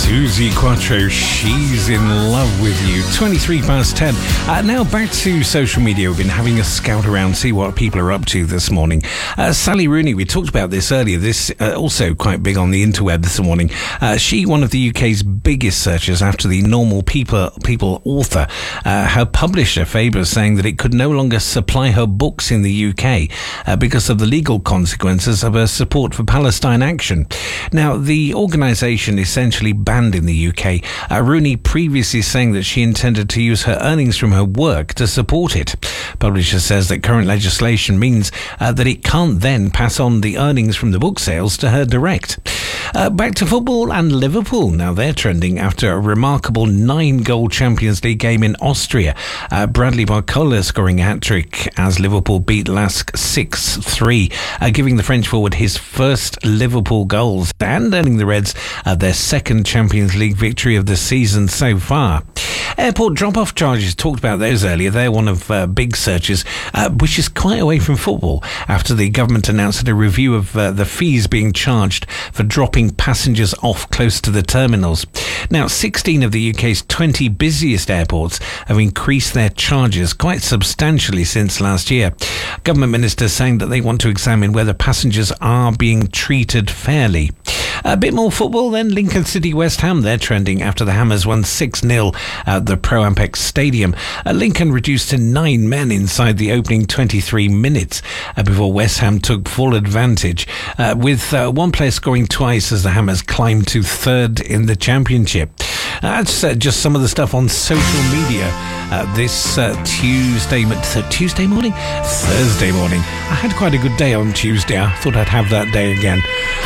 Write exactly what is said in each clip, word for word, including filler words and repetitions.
Suzi Quatro, she's in love with you. twenty-three past ten. Uh, now back to social media. We've been having a scout around, see what people are up to this morning. Uh, Sally Rooney, we talked about this earlier. This uh, also quite big on the interweb this morning. Uh, she, one of the U K's biggest searchers after the Normal People People author. Uh, her publisher, Faber, saying that it could no longer supply her books in the U K uh, because of the legal consequences of her support for Palestine action. Now, the organisation essentially banned in the U K. Uh, Rooney previously saying that she intended to use her earnings from her work to support it. Publisher says that current legislation means uh, that it can't then pass on the earnings from the book sales to her direct. Uh, back to football and Liverpool. Now they're trending after a remarkable nine-goal Champions League game in Austria. Uh, Bradley Barcola scoring a hat-trick as Liverpool beat Lask six three, uh, giving the French forward his first Liverpool goals and earning the Reds uh, their second Champions League victory of the season so far. Airport drop-off charges, talked about those earlier. They're one of uh, big searches, uh, which is quite away from football after the government announced a review of uh, the fees being charged for dropping passengers off close to the terminals. Now, sixteen of the U K's twenty busiest airports have increased their charges quite substantially since last year. Government ministers saying that they want to examine whether passengers are being treated fairly. A bit more football then. Lincoln City West Ham, they're trending after the Hammers won six nil at the Pro Ampex Stadium. Uh, Lincoln reduced to nine men inside the opening twenty-three minutes uh, before West Ham took full advantage, uh, with uh, one player scoring twice as the Hammers climbed to third in the championship. Uh, that's uh, just some of the stuff on social media uh, this uh, Tuesday, th- Tuesday morning? Thursday morning. I had quite a good day on Tuesday. I thought I'd have that day again.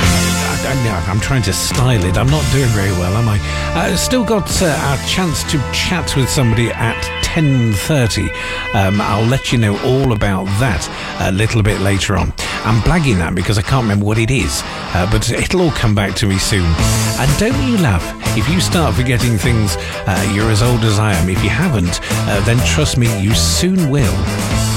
I, I'm trying to style it. I'm not doing very well, am I? Uh, still got uh, our chance to chat with somebody at ten thirty. Um, I'll let you know all about that a little bit later on. I'm blagging that because I can't remember what it is, uh, but it'll all come back to me soon. And don't you laugh if you start forgetting things. Uh, you're as old as I am. If you haven't, uh, then trust me, you soon will.